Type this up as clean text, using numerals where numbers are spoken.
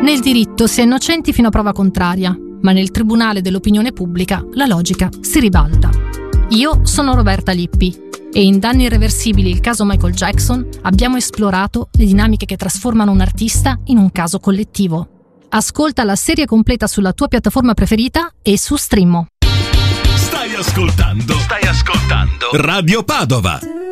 Nel diritto si è innocenti fino a prova contraria, ma nel tribunale dell'opinione pubblica la logica si ribalta. Io sono Roberta Lippi e in Danni irreversibili, il caso Michael Jackson, abbiamo esplorato le dinamiche che trasformano un artista in un caso collettivo. Ascolta la serie completa sulla tua piattaforma preferita e su Streamo. Stai ascoltando Radio Padova.